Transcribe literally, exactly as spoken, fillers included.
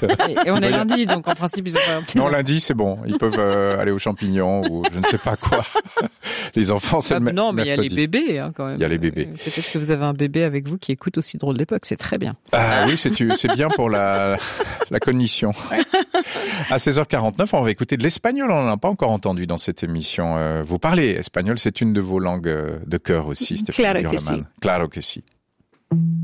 Et, et on est lundi, donc en principe, ils ont pas... Non, lundi, c'est bon. Ils peuvent euh, aller aux champignons ou je ne sais pas quoi. Les enfants, c'est ah, le Non, mais mercredi. il y a les bébés, hein, quand même. Il y a les bébés. Euh, Peut-être que vous avez un bébé avec vous qui écoute aussi Drôle d'époque, c'est très bien. Ah oui, c'est, c'est bien pour la, la cognition. Ouais. À seize heures quarante-neuf, on va écouter de l'espagnol. On n'en a pas encore entendu dans cette émission. Euh, vous parlez espagnol, c'est une de vos langues de cœur aussi, Stéphanie Claro que Gurleman. sí. Claro que sí.